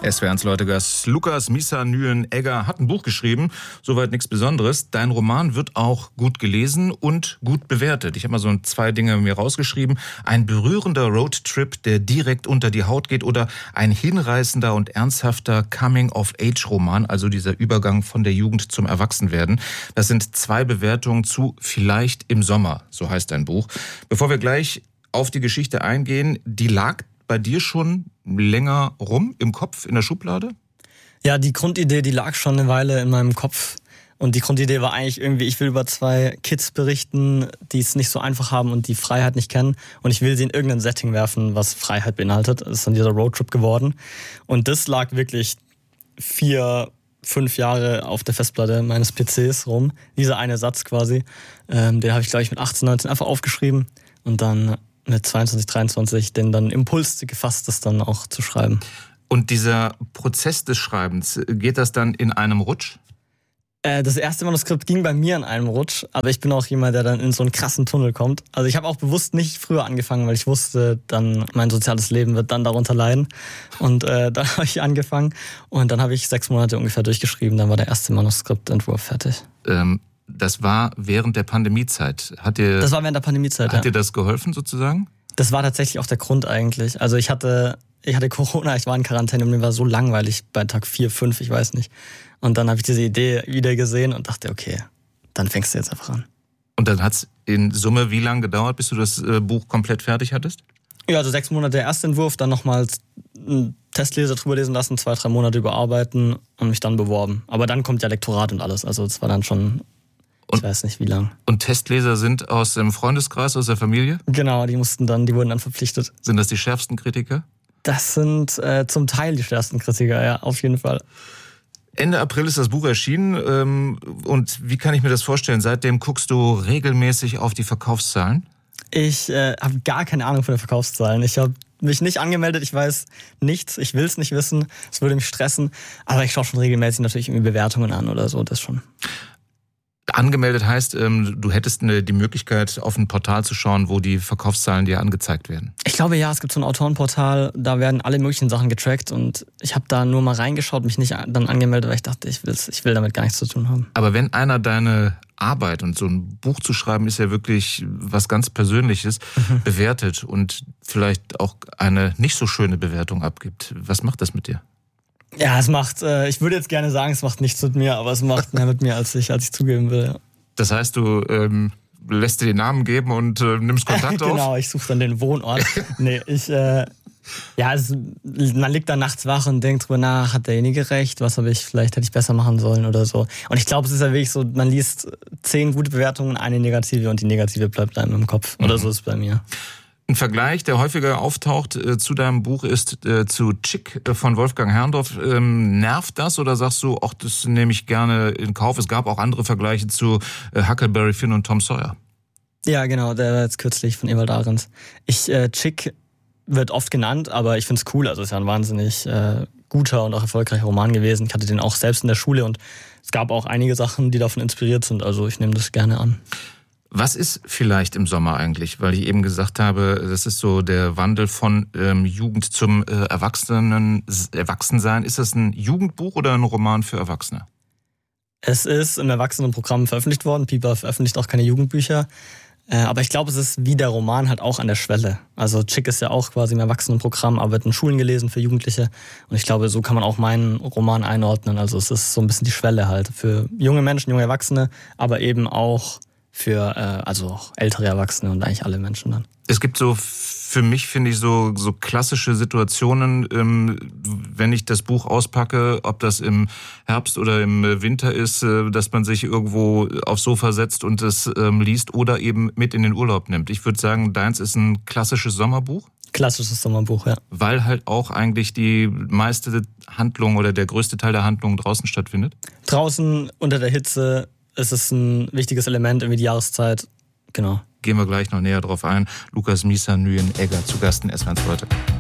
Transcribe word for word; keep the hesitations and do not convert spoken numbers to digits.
S W R eins Leute Gast Lukas Misa Nguyen-Egger hat ein Buch geschrieben, soweit nichts Besonderes. Dein Roman wird auch gut gelesen und gut bewertet. Ich habe mal so zwei Dinge mir rausgeschrieben. Ein berührender Roadtrip, der direkt unter die Haut geht, oder ein hinreißender und ernsthafter Coming-of-Age-Roman, also dieser Übergang von der Jugend zum Erwachsenwerden. Das sind zwei Bewertungen zu Vielleicht im Sommer, so heißt dein Buch. Bevor wir gleich auf die Geschichte eingehen, die lag bei dir schon länger rum im Kopf, in der Schublade? Ja, die Grundidee, die lag schon eine Weile in meinem Kopf. Und die Grundidee war eigentlich irgendwie, ich will über zwei Kids berichten, die es nicht so einfach haben und die Freiheit nicht kennen. Und ich will sie in irgendein Setting werfen, was Freiheit beinhaltet. Das ist dann dieser Roadtrip geworden. Und das lag wirklich vier, fünf Jahre auf der Festplatte meines P Cs rum. Dieser eine Satz quasi. Ähm, den habe ich, glaube ich, mit achtzehn, neunzehn einfach aufgeschrieben. Und dann mit zweiundzwanzig, dreiundzwanzig den dann Impuls gefasst, das dann auch zu schreiben. Und dieser Prozess des Schreibens, geht das dann in einem Rutsch? Äh, das erste Manuskript ging bei mir in einem Rutsch, aber ich bin auch jemand, der dann in so einen krassen Tunnel kommt. Also ich habe auch bewusst nicht früher angefangen, weil ich wusste, dann mein soziales Leben wird dann darunter leiden. Und äh, dann habe ich angefangen und dann habe ich sechs Monate ungefähr durchgeschrieben, dann war der erste Manuskriptentwurf fertig. Ähm Das war während der Pandemiezeit. Hat dir, das war während der Pandemiezeit, Hat ja. dir das geholfen sozusagen? Das war tatsächlich auch der Grund eigentlich. Also ich hatte, ich hatte Corona, ich war in Quarantäne und mir war so langweilig bei Tag vier, fünf, ich weiß nicht. Und dann habe ich diese Idee wieder gesehen und dachte, okay, dann fängst du jetzt einfach an. Und dann hat es in Summe wie lange gedauert, bis du das Buch komplett fertig hattest? Ja, also sechs Monate der Erstentwurf, dann nochmals einen Testleser drüber lesen lassen, zwei, drei Monate überarbeiten und mich dann beworben. Aber dann kommt ja Lektorat und alles, also es war dann schon... Ich Und, weiß nicht, wie lang. Und Testleser sind aus dem Freundeskreis, aus der Familie? Genau, die mussten dann, die wurden dann verpflichtet. Sind das die schärfsten Kritiker? Das sind äh, zum Teil die schärfsten Kritiker, ja, auf jeden Fall. Ende April ist das Buch erschienen. Ähm, und wie kann ich mir das vorstellen? Seitdem guckst du regelmäßig auf die Verkaufszahlen? Ich äh, habe gar keine Ahnung von den Verkaufszahlen. Ich habe mich nicht angemeldet, ich weiß nichts, ich will es nicht wissen, es würde mich stressen. Aber ich schaue schon regelmäßig natürlich irgendwie Bewertungen an oder so, das schon. Angemeldet heißt, du hättest die Möglichkeit, auf ein Portal zu schauen, wo die Verkaufszahlen dir angezeigt werden. Ich glaube, ja, es gibt so ein Autorenportal, da werden alle möglichen Sachen getrackt und ich habe da nur mal reingeschaut, mich nicht dann angemeldet, weil ich dachte, ich, will's, ich will damit gar nichts zu tun haben. Aber wenn einer deine Arbeit, und so ein Buch zu schreiben ist ja wirklich was ganz Persönliches, mhm. bewertet und vielleicht auch eine nicht so schöne Bewertung abgibt, was macht das mit dir? Ja, es macht, äh, ich würde jetzt gerne sagen, es macht nichts mit mir, aber es macht mehr mit mir, als ich, als ich zugeben will. Ja. Das heißt, du ähm, lässt dir den Namen geben und äh, nimmst Kontakt auf? Genau, ich suche dann den Wohnort. nee, ich, äh, ja, es, man liegt da nachts wach und denkt drüber nach, hat derjenige recht, was habe ich, vielleicht hätte ich besser machen sollen oder so. Und ich glaube, es ist ja wirklich so, man liest zehn gute Bewertungen, eine negative und die negative bleibt einem im Kopf. Oder mhm. so ist es bei mir. Ein Vergleich, der häufiger auftaucht äh, zu deinem Buch, ist äh, zu Chick äh, von Wolfgang Herrndorf. Ähm, nervt das oder sagst du, ach, das nehme ich gerne in Kauf? Es gab auch andere Vergleiche zu äh, Huckleberry Finn und Tom Sawyer. Ja, genau, der war jetzt kürzlich von Ewald Ahrens. Ich, äh, Chick wird oft genannt, aber ich find's cool. Also es ist ja ein wahnsinnig äh, guter und auch erfolgreicher Roman gewesen. Ich hatte den auch selbst in der Schule und es gab auch einige Sachen, die davon inspiriert sind. Also ich nehme das gerne an. Was ist vielleicht im Sommer eigentlich? Weil ich eben gesagt habe, das ist so der Wandel von ähm, Jugend zum äh, Erwachsenen, Erwachsensein. Ist das ein Jugendbuch oder ein Roman für Erwachsene? Es ist im Erwachsenenprogramm veröffentlicht worden. Piper veröffentlicht auch keine Jugendbücher. Äh, aber ich glaube, es ist wie der Roman halt auch an der Schwelle. Also Chick ist ja auch quasi im Erwachsenenprogramm, aber wird in Schulen gelesen für Jugendliche. Und ich glaube, so kann man auch meinen Roman einordnen. Also es ist so ein bisschen die Schwelle halt für junge Menschen, junge Erwachsene, aber eben auch für äh, also auch ältere Erwachsene und eigentlich alle Menschen dann. Es gibt so, für mich finde ich so so klassische Situationen, ähm, wenn ich das Buch auspacke, ob das im Herbst oder im Winter ist, äh, dass man sich irgendwo aufs Sofa setzt und es ähm, liest oder eben mit in den Urlaub nimmt. Ich würde sagen, deins ist ein klassisches Sommerbuch. Klassisches Sommerbuch, ja. Weil halt auch eigentlich die meiste Handlung oder der größte Teil der Handlung draußen stattfindet? Draußen unter der Hitze. Es ist ein wichtiges Element, irgendwie die Jahreszeit. Genau. Gehen wir gleich noch näher drauf ein. Lukas Misa Nguyen-Egger zu Gast in S W R eins Leute.